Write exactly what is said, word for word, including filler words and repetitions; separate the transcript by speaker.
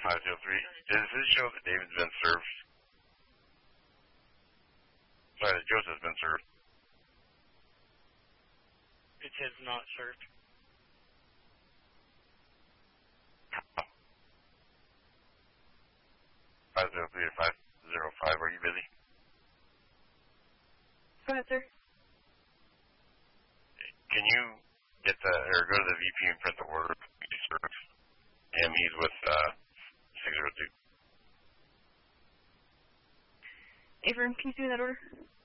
Speaker 1: five zero three. Does this show that David's been served? Sorry, that Joseph's been served.
Speaker 2: It says not served.
Speaker 1: five zero three to five zero five, are you busy?
Speaker 3: Go ahead, sir.
Speaker 1: Can you get the, or go to the V P and print the order to be served? Him, he's with uh, six zero two.
Speaker 3: Avram, can you see that order?